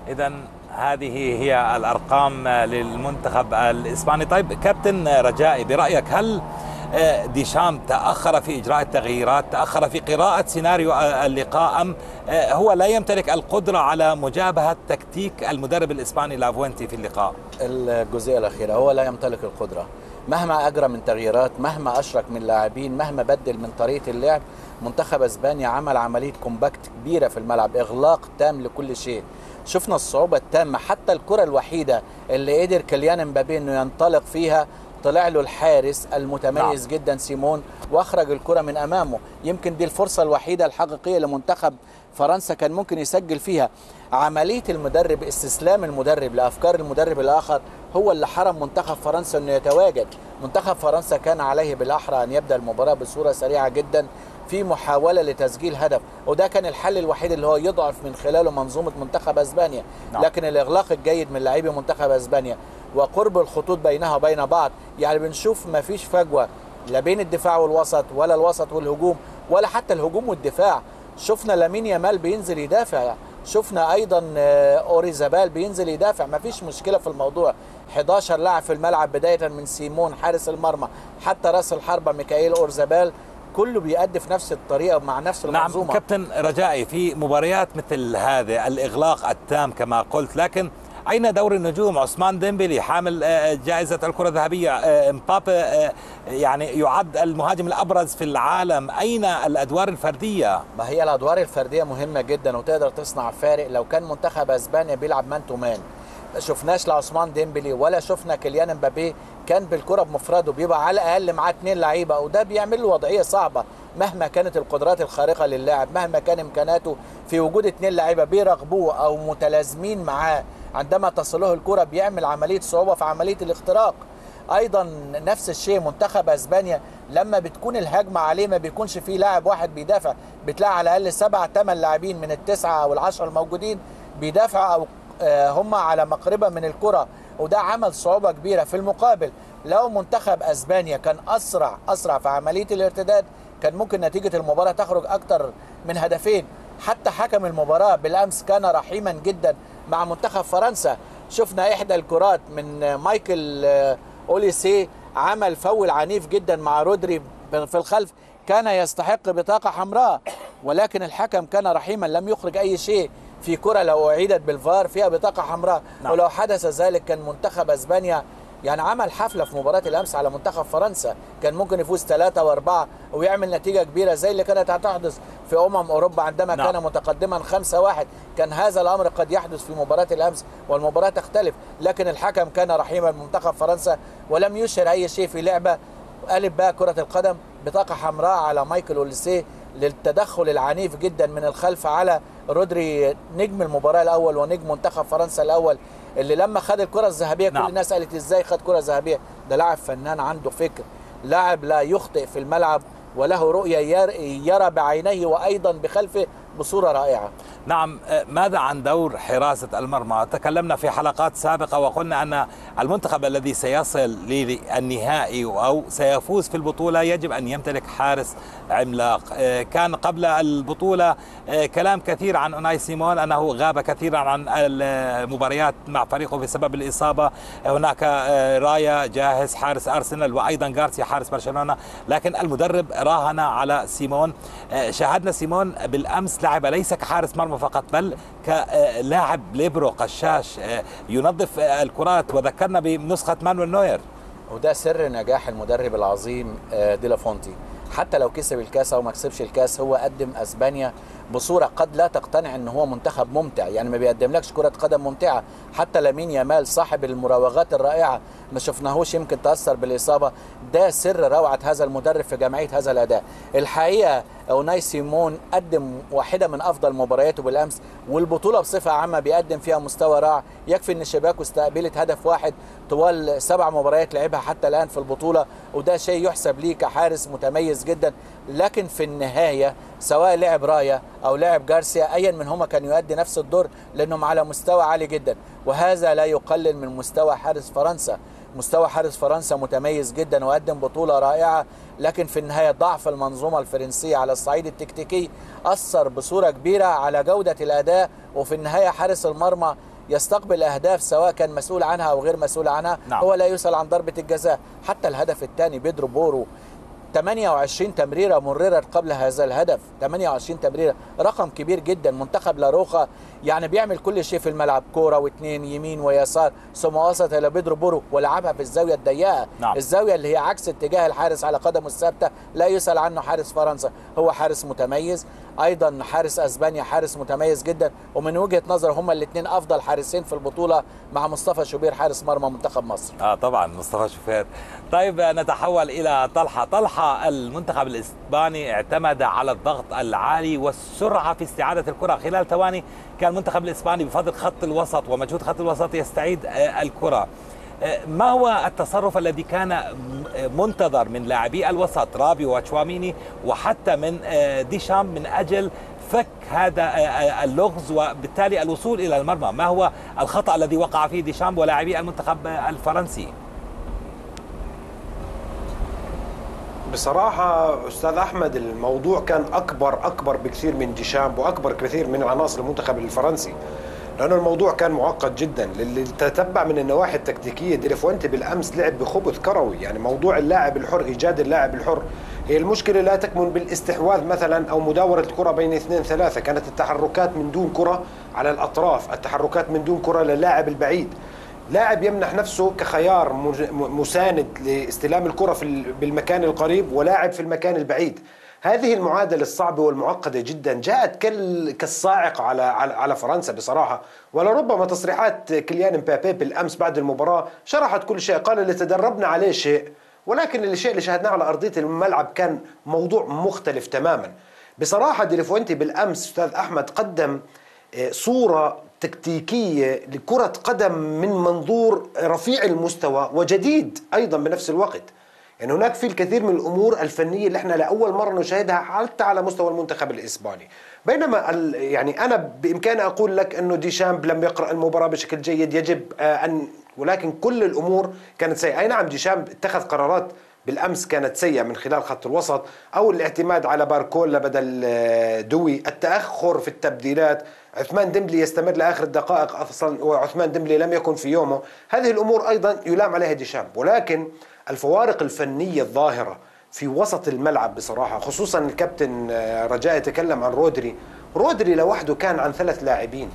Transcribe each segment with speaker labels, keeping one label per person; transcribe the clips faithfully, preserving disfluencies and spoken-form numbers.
Speaker 1: إذا هذه هي الأرقام للمنتخب الإسباني. طيب كابتن رجائي، برأيك هل ديشام تأخر في إجراء التغييرات، تأخر في قراءة سيناريو اللقاء، أم هو لا يمتلك القدرة على مجابهة تكتيك المدرب الإسباني لافوينتي في اللقاء؟
Speaker 2: الجزئية الأخيرة، هو لا يمتلك القدرة. مهما أجرى من تغييرات، مهما أشرك من لاعبين، مهما بدل من طريقة اللعب، منتخب اسبانيا عمل عملية كومباكت كبيرة في الملعب، إغلاق تام لكل شيء. شفنا الصعوبة التامة، حتى الكرة الوحيدة اللي قدر كيليان امبابي انه ينطلق فيها طلع له الحارس المتميز نعم. جدا سيمون، واخرج الكرة من امامه. يمكن دي الفرصة الوحيدة الحقيقية لمنتخب فرنسا كان ممكن يسجل فيها. عملية المدرب، استسلام المدرب لأفكار المدرب الآخر هو اللي حرم منتخب فرنسا انه يتواجد. منتخب فرنسا كان عليه بالأحرى ان يبدأ المباراة بصورة سريعة جدا في محاولة لتسجيل هدف، وده كان الحل الوحيد اللي هو يضعف من خلاله منظومة منتخب اسبانيا. نعم. لكن الإغلاق الجيد من لاعبي منتخب اسبانيا وقرب الخطوط بينها وبين بعض، يعني بنشوف ما فيش فجوة لا بين الدفاع والوسط ولا الوسط والهجوم ولا حتى الهجوم والدفاع. شفنا لامين يامال بينزل يدافع، شفنا ايضا اوريزابال بينزل يدافع، ما فيش مشكله في الموضوع. حداشر لاعب في الملعب بدايه من سيمون حارس المرمى حتى راس الحربه ميكائيل اوريزابال، كله بيأدي في نفس الطريقه ومع نفس المنظومه.
Speaker 1: نعم كابتن رجائي، في مباريات مثل هذه الاغلاق التام كما قلت، لكن أين دور النجوم؟ عثمان ديمبلي حامل جائزة الكرة الذهبية، امبابي يعني يعد المهاجم الأبرز في العالم، أين الأدوار الفردية؟
Speaker 2: ما هي الأدوار الفردية مهمة جدا وتقدر تصنع فارق. لو كان منتخب اسبانيا بيلعب مان تو مان، شفناش لعثمان ديمبلي ولا شفنا كيليان امبابي كان بالكرة بمفرده، بيبقى على الأقل معاه اثنين لعيبة، وده بيعمل له وضعية صعبة مهما كانت القدرات الخارقة للاعب، مهما كان إمكاناته. في وجود اثنين لعيبة بيراقبوه أو متلازمين معاه عندما تصله الكرة بيعمل عملية صعوبة في عملية الاختراق. ايضا نفس الشيء منتخب اسبانيا لما بتكون الهجمه عليه ما بيكونش فيه لاعب واحد بيدافع، بتلاقي على الاقل سبع ثمان لاعبين من التسعه او العشره الموجودين بيدافعوا او هم على مقربه من الكره، وده عمل صعوبه كبيره. في المقابل لو منتخب اسبانيا كان اسرع اسرع في عمليه الارتداد كان ممكن نتيجه المباراه تخرج اكتر من هدفين. حتى حكم المباراه بالامس كان رحيما جدا مع منتخب فرنسا. شفنا احدى الكرات من مايكل أوليسيه عمل فول عنيف جدا مع رودري في الخلف، كان يستحق بطاقة حمراء، ولكن الحكم كان رحيما لم يخرج أي شيء في كرة لو أعيدت بالفار فيها بطاقة حمراء. نعم. ولو حدث ذلك كان منتخب اسبانيا يعني عمل حفلة في مباراة الأمس على منتخب فرنسا، كان ممكن يفوز ثلاثة وأربعة ويعمل نتيجة كبيرة زي اللي كانت هتحدث في أمم أوروبا عندما نعم. كان متقدما خمسة واحد. كان هذا الأمر قد يحدث في مباراة الأمس والمباراة تختلف، لكن الحكم كان رحيما بمنتخب فرنسا ولم يشر أي شيء في لعبة. قلب بقى كرة القدم بطاقة حمراء على مايكل أوليسيه للتدخل العنيف جدا من الخلف على رودري نجم المباراة الأول ونجم منتخب فرنسا الأول، اللي لما خد الكرة الذهبية نعم. كل الناس قالت ازاي خد كرة ذهبية. ده لاعب فنان عنده فكر، لاعب لا يخطئ في الملعب وله رؤية يرى بعينيه وأيضا بخلفه بصورة رائعة.
Speaker 1: نعم، ماذا عن دور حراسة المرمى؟ تكلمنا في حلقات سابقة وقلنا أن المنتخب الذي سيصل للنهائي أو سيفوز في البطولة يجب أن يمتلك حارس عملاق. كان قبل البطولة كلام كثير عن أوناي سيمون أنه غاب كثيرا عن المباريات مع فريقه بسبب الإصابة. هناك رايا جاهز حارس أرسنال وأيضا غارسيا حارس برشلونة، لكن المدرب راهن على سيمون. شاهدنا سيمون بالأمس لعب ليس كحارس مرمى فقط بل كلاعب ليبرو قشاش ينظف الكرات، وذكرنا بنسخة مانويل نوير.
Speaker 2: وده سر نجاح المدرب العظيم دي لا فونتي، حتى لو كسب الكاس او ما كسبش الكاس هو قدم اسبانيا بصوره قد لا تقتنع ان هو منتخب ممتع، يعني ما بيقدملكش كره قدم ممتعه. حتى لامين يامال صاحب المراوغات الرائعه ما شفناهوش يمكن تاثر بالاصابه. ده سر روعه هذا المدرب في جمعيه هذا الاداء. الحقيقه اوناي سيمون قدم واحده من افضل مبارياته بالامس، والبطوله بصفه عامه بيقدم فيها مستوى رائع. يكفي ان شباكه استقبلت هدف واحد طوال سبع مباريات لعبها حتى الان في البطوله، وده شيء يحسب ليه كحارس متميز جدا. لكن في النهايه سواء لعب رايا او لعب غارسيا ايا منهما كان يؤدي نفس الدور لانهم على مستوى عالي جدا، وهذا لا يقلل من مستوى حارس فرنسا. مستوى حارس فرنسا متميز جدا وقدم بطولة رائعة، لكن في النهاية ضعف المنظومة الفرنسية على الصعيد التكتيكي أثر بصورة كبيرة على جودة الأداء. وفي النهاية حارس المرمى يستقبل اهداف سواء كان مسؤول عنها او غير مسؤول عنها.
Speaker 1: نعم.
Speaker 2: هو لا يسأل عن ضربة الجزاء. حتى الهدف الثاني بيدرو بورو ثمانية وعشرين تمريرة مررت قبل هذا الهدف، ثمانية وعشرين تمريرة رقم كبير جدا. منتخب لاروخا يعني بيعمل كل شيء في الملعب، كورة واثنين يمين ويسار ثم وسط الى بيدرو بورو ولعبها في الزاوية الضيقة.
Speaker 1: نعم.
Speaker 2: الزاوية اللي هي عكس اتجاه الحارس على قدمه الثابتة. لا يسأل عنه حارس فرنسا، هو حارس متميز. ايضا حارس اسبانيا حارس متميز جدا، ومن وجهة نظر هما الاثنين افضل حارسين في البطولة مع مصطفى شوبير حارس مرمى منتخب مصر.
Speaker 1: اه طبعا مصطفى شوبير. طيب نتحول الى طلحه. طلحه، المنتخب الاسباني اعتمد على الضغط العالي والسرعه في استعاده الكره. خلال ثواني كان المنتخب الاسباني بفضل خط الوسط ومجهود خط الوسط يستعيد الكره. ما هو التصرف الذي كان منتظر من لاعبي الوسط رابيو وتشواميني وحتى من ديشام من اجل فك هذا اللغز وبالتالي الوصول الى المرمى؟ ما هو الخطأ الذي وقع فيه ديشام ولاعبي المنتخب الفرنسي؟
Speaker 3: بصراحة أستاذ أحمد، الموضوع كان أكبر أكبر بكثير من ديشامب وأكبر كثير من عناصر المنتخب الفرنسي، لأنه الموضوع كان معقد جدا. للي تتبع من النواحي التكتيكية، دي فوينتي بالأمس لعب بخبث كروي. يعني موضوع اللاعب الحر، إيجاد اللاعب الحر، هي المشكلة لا تكمن بالاستحواذ مثلا أو مداورة الكرة بين اثنين ثلاثة. كانت التحركات من دون كرة على الأطراف، التحركات من دون كرة للاعب البعيد. لاعب يمنح نفسه كخيار مساند لاستلام الكرة في بالمكان القريب ولاعب في المكان البعيد. هذه المعادلة الصعبة والمعقدة جدا جاءت كالصاعقة على على فرنسا بصراحة. ولربما تصريحات كيليان مبابي بالأمس بعد المباراة شرحت كل شيء. قال اللي تدربنا عليه شيء، ولكن الشيء اللي شاهدناه على أرضية الملعب كان موضوع مختلف تماما. بصراحة دي فوينتي بالأمس أستاذ أحمد قدم صورة تكتيكية لكرة قدم من منظور رفيع المستوى وجديد أيضا بنفس الوقت. يعني هناك في الكثير من الأمور الفنية اللي احنا لأول مرة نشاهدها حتى على مستوى المنتخب الإسباني. بينما يعني أنا بإمكاني أقول لك أنه ديشامب لم يقرأ المباراة بشكل جيد، يجب أن، ولكن كل الأمور كانت سيئة. أي نعم ديشامب اتخذ قرارات بالأمس كانت سيئة من خلال خط الوسط، أو الاعتماد على باركولا بدل دوي، التأخر في التبديلات، عثمان ديمبلي يستمر لآخر الدقائق أصلا وعثمان ديمبلي لم يكن في يومه. هذه الأمور أيضا يلام عليها ديشامب. ولكن الفوارق الفنية الظاهرة في وسط الملعب بصراحة، خصوصا الكابتن رجاء يتكلم عن رودري. رودري لوحده كان عن ثلاث لاعبين.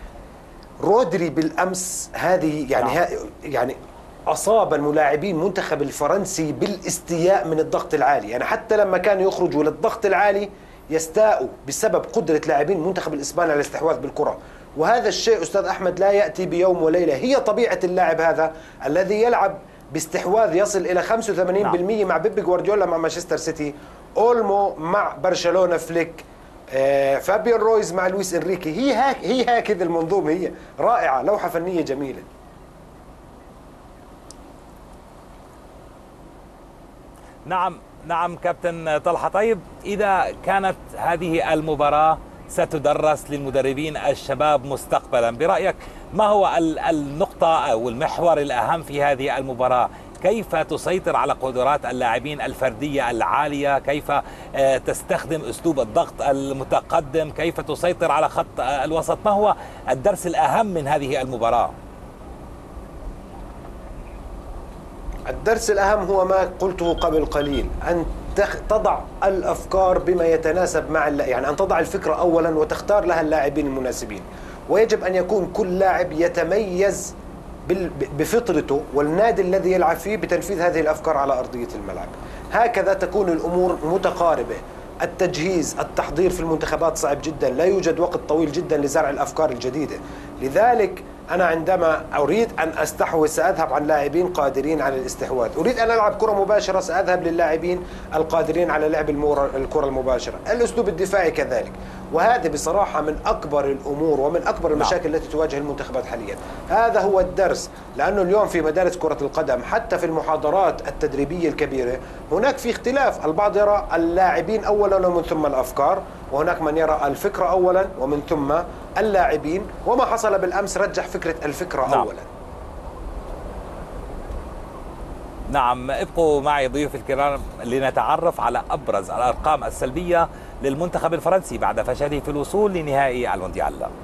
Speaker 3: رودري بالأمس هذه يعني يعني أصاب الملاعبين منتخب الفرنسي بالاستياء من الضغط العالي. يعني حتى لما كانوا يخرجوا للضغط العالي يستاءوا بسبب قدرة لاعبين منتخب الإسباني على الاستحواذ بالكرة. وهذا الشيء أستاذ أحمد لا يأتي بيوم وليلة، هي طبيعة اللاعب هذا الذي يلعب باستحواذ يصل إلى خمسة وثمانين بالمئة مع بيب جوارديولا مع مانشستر سيتي، أولمو مع برشلونة فليك، آه، فابيان رويز مع لويس إنريكي. هي هاك هي هكذا المنظومة، هي رائعة، لوحة فنية جميلة.
Speaker 1: نعم نعم كابتن طلحة. طيب إذا كانت هذه المباراة ستدرس للمدربين الشباب مستقبلا، برأيك ما هو النقطة أو المحور الأهم في هذه المباراة؟ كيف تسيطر على قدرات اللاعبين الفردية العالية؟ كيف تستخدم أسلوب الضغط المتقدم؟ كيف تسيطر على خط الوسط؟ ما هو الدرس الأهم من هذه المباراة؟
Speaker 3: الدرس الأهم هو ما قلته قبل قليل، أن تضع الأفكار بما يتناسب مع يعني أن تضع الفكرة أولا وتختار لها اللاعبين المناسبين. ويجب أن يكون كل لاعب يتميز بفطرته والنادي الذي يلعب فيه بتنفيذ هذه الأفكار على أرضية الملعب. هكذا تكون الأمور متقاربة. التجهيز، التحضير في المنتخبات صعب جدا، لا يوجد وقت طويل جدا لزرع الأفكار الجديدة. لذلك أنا عندما أريد أن أستحوذ سأذهب عن لاعبين قادرين على الاستحواذ. أريد أن ألعب كرة مباشرة سأذهب للاعبين القادرين على لعب الكرة المباشرة. الأسلوب الدفاعي كذلك. وهذا بصراحة من أكبر الأمور ومن أكبر المشاكل التي تواجه المنتخبات حاليا. هذا هو الدرس، لأنه اليوم في مدارس كرة القدم حتى في المحاضرات التدريبية الكبيرة هناك في اختلاف. البعض يرى اللاعبين أولا ومن ثم الأفكار، وهناك من يرى الفكرة أولا ومن ثم اللاعبين. وما حصل بالأمس رجح فكرة الفكرة نعم. أولا.
Speaker 1: نعم، ابقوا معي ضيوف الكرام لنتعرف على أبرز الأرقام السلبية للمنتخب الفرنسي بعد فشله في الوصول لنهائي المونديال.